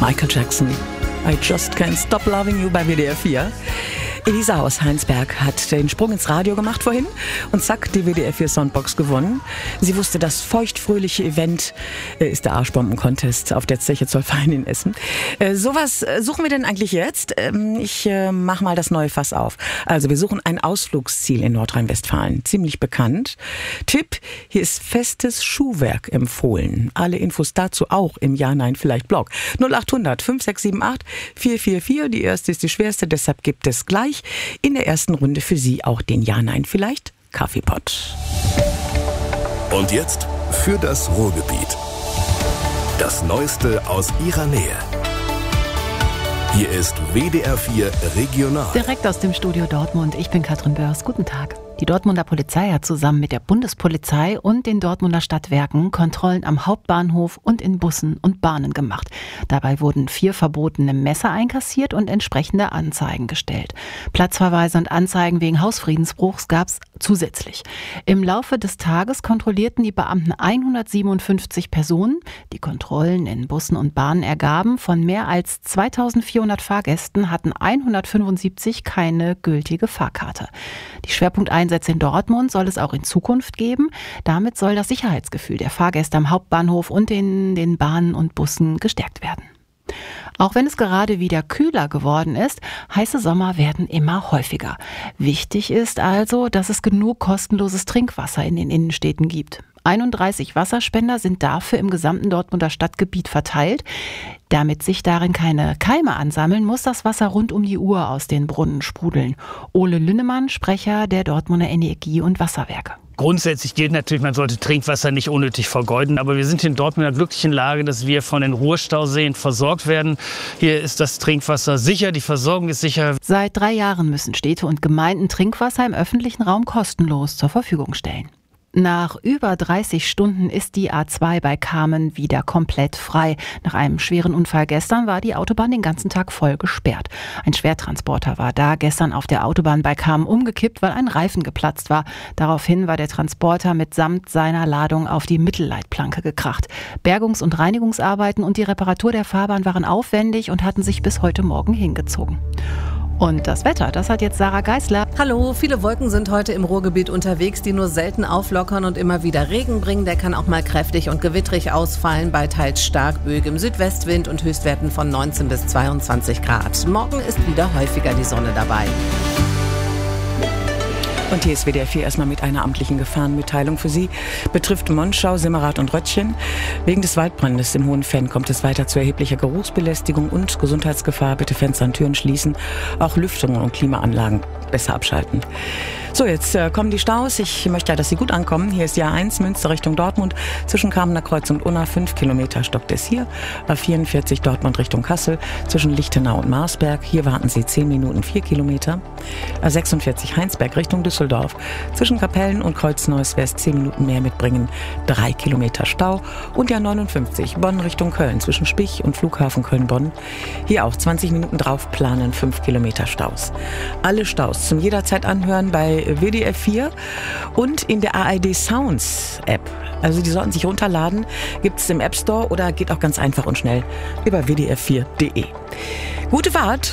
Michael Jackson. I Just Can't Stop Loving You bei WDR 4. Elisa aus Heinsberg hat den Sprung ins Radio gemacht vorhin und zack, die WDR 4 Soundbox gewonnen. Sie wusste, das feuchtfröhliche Event ist der Arschbomben-Contest auf der Zeche Zollverein in Essen. Sowas suchen wir denn eigentlich jetzt? Ich mach mal das neue Fass auf. Also wir suchen ein Ausflugsziel in Nordrhein-Westfalen, ziemlich bekannt. Tipp, hier ist festes Schuhwerk empfohlen. Alle Infos dazu auch im Ja-Nein-Vielleicht-Blog. 0800 5678 444, die erste ist die schwerste, deshalb gibt es gleich in der ersten Runde für Sie auch den Ja-Nein-Vielleicht-Kaffeepott. Und jetzt für das Ruhrgebiet. Das Neueste aus Ihrer Nähe. Hier ist WDR 4 Regional. Direkt aus dem Studio Dortmund. Ich bin Katrin Börs. Guten Tag. Die Dortmunder Polizei hat zusammen mit der Bundespolizei und den Dortmunder Stadtwerken Kontrollen am Hauptbahnhof und in Bussen und Bahnen gemacht. Dabei wurden 4 verbotene Messer einkassiert und entsprechende Anzeigen gestellt. Platzverweise und Anzeigen wegen Hausfriedensbruchs gab es zusätzlich. Im Laufe des Tages kontrollierten die Beamten 157 Personen. Die Kontrollen in Bussen und Bahnen ergaben, von mehr als 2400 Fahrgästen hatten 175 keine gültige Fahrkarte. Die Schwerpunkteinsätze in Dortmund soll es auch in Zukunft geben. Damit soll das Sicherheitsgefühl der Fahrgäste am Hauptbahnhof und in den Bahnen und Bussen gestärkt werden. Auch wenn es gerade wieder kühler geworden ist, heiße Sommer werden immer häufiger. Wichtig ist also, dass es genug kostenloses Trinkwasser in den Innenstädten gibt. 31 Wasserspender sind dafür im gesamten Dortmunder Stadtgebiet verteilt. Damit sich darin keine Keime ansammeln, muss das Wasser rund um die Uhr aus den Brunnen sprudeln. Ole Lünnemann, Sprecher der Dortmunder Energie- und Wasserwerke. Grundsätzlich gilt natürlich, man sollte Trinkwasser nicht unnötig vergeuden. Aber wir sind hier in Dortmund in der glücklichen Lage, dass wir von den Ruhrstauseen versorgt werden. Hier ist das Trinkwasser sicher, die Versorgung ist sicher. Seit 3 Jahren müssen Städte und Gemeinden Trinkwasser im öffentlichen Raum kostenlos zur Verfügung stellen. Nach über 30 Stunden ist die A2 bei Kamen wieder komplett frei. Nach einem schweren Unfall gestern war die Autobahn den ganzen Tag voll gesperrt. Ein Schwertransporter war da gestern auf der Autobahn bei Kamen umgekippt, weil ein Reifen geplatzt war. Daraufhin war der Transporter mitsamt seiner Ladung auf die Mittelleitplanke gekracht. Bergungs- und Reinigungsarbeiten und die Reparatur der Fahrbahn waren aufwendig und hatten sich bis heute Morgen hingezogen. Und das Wetter, das hat jetzt Sarah Geisler. Hallo, viele Wolken sind heute im Ruhrgebiet unterwegs, die nur selten auflockern und immer wieder Regen bringen. Der kann auch mal kräftig und gewittrig ausfallen bei teils stark böigem Südwestwind und Höchstwerten von 19 bis 22 Grad. Morgen ist wieder häufiger die Sonne dabei. Und hier ist WDR 4 erstmal mit einer amtlichen Gefahrenmitteilung für Sie. Betrifft Monschau, Simmerath und Röttchen. Wegen des Waldbrandes im Hohen Fenn kommt es weiter zu erheblicher Geruchsbelästigung und Gesundheitsgefahr. Bitte Fenster und Türen schließen. Auch Lüftungen und Klimaanlagen besser abschalten. So, jetzt kommen die Staus. Ich möchte ja, dass Sie gut ankommen. Hier ist A1 Münster Richtung Dortmund. Zwischen Kamener Kreuz und Unna 5 Kilometer stockt es hier. A44 Dortmund Richtung Kassel. Zwischen Lichtenau und Marsberg. Hier warten Sie 10 Minuten 4 Kilometer. A46 Heinsberg Richtung Düsseldorf. Zwischen Kapellen und Kreuzneuss West 10 Minuten mehr mitbringen. 3 Kilometer Stau. Und die A59 Bonn Richtung Köln. Zwischen Spich und Flughafen Köln-Bonn. Hier auch 20 Minuten drauf planen 5 Kilometer Staus. Alle Staus zum jederzeit anhören bei WDR 4 und in der ARD Sounds App. Also die sollten sich runterladen, gibt es im App Store oder geht auch ganz einfach und schnell über wdr4.de. Gute Fahrt!